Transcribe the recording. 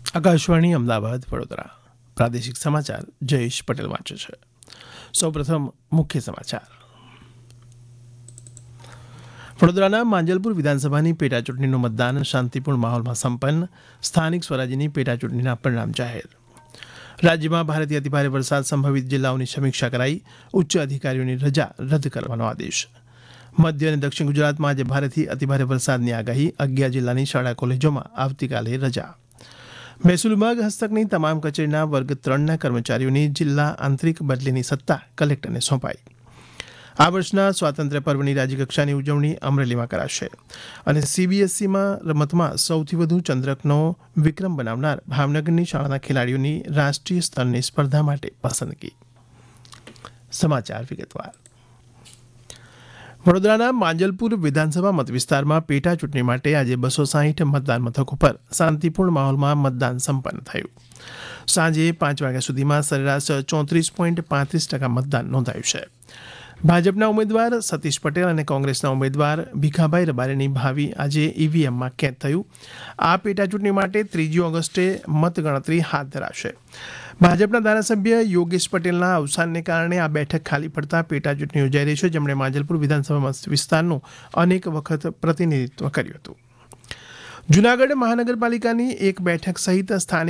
આકાશવાણી અમદાવાદ વડોદરા પ્રાદેશિક સમાચાર જયેશ પટેલ વાંચે છે. સૌપ્રથમ મુખ્ય સમાચાર. વડોદરાના માંજલપુર વિધાનસભાની પેટાચૂંટણીનું મતદાન શાંતિપૂર્ણ માહોલમાં સંપન્ન. સ્થાનિક સ્વરાજ્યની પેટાચૂંટણીના પરિણામ જાહેર. રાજ્યમાં ભારેથી અતિભારે વરસાદ સંભવિત જિલ્લાઓની સમીક્ષા કરાઈ. ઉચ્ચ અધિકારીઓની રજા રદ કરવાનો આદેશ. મધ્ય અને દક્ષિણ ગુજરાતમાં આજે ભારેથી અતિભારે વરસાદની આગાહી. 11 જિલ્લાની શાળા કોલેજોમાં આવતીકાલે રજા. મહેસૂલ વિભાગ હસ્તકની તમામ કચેરીના વર્ગ 3ના કર્મચારીઓની જિલ્લા આંતરિક બદલીની સત્તા કલેક્ટરને સોંપાઈ. આ વર્ષના સ્વાતંત્ર્ય પર્વની રાજ્યકક્ષાની ઉજવણી અમરેલીમાં કરાશે. અને સીબીએસઈમાં રમતમાં સૌથી વધુ ચંદ્રકનો વિક્રમ બનાવનાર ભાવનગરની શાળાના ખેલાડીઓની રાષ્ટ્રીય સ્તરની સ્પર્ધા માટે પસંદગી. સમાચાર વિગતવાર. વડોદરાના માંજલપુર વિધાનસભા મતવિસ્તારમાં પેટા ચૂંટણી માટે આજે 260 મતદાન મથકો પર શાંતિપૂર્ણ માહોલમાં મતદાન સંપન્ન થયું. સાંજે 5 વાગ્યા સુધીમાં સરેરાશ 34.35% મતદાન નોંધાયું છે. ભાજપના ઉમેદવાર સતીશ પટેલ અને કોંગ્રેસના ઉમેદવાર ભીખાભાઈ રબારીની ભાવિ આજે ઈવીએમમાં કેદ થયું. આ પેટા ચૂંટણી માટે 3 ઓગસ્ટે મતગણતરી હાથ ધરાશે. ભાજપના ધારાસભ્ય યોગેશ પટેલના અવસાનને કારણે આ બેઠક ખાલી પડતા પેટા ચૂંટણી યોજાઈ રહી છે, જેમણે માંજલપુર વિધાનસભા વિસ્તારનું અનેક વખત પ્રતિનિધિત્વ કર્યું હતું. જૂનાગઢ મહાનગરપાલિકાની એક બેઠક સહિત સ્થાનિક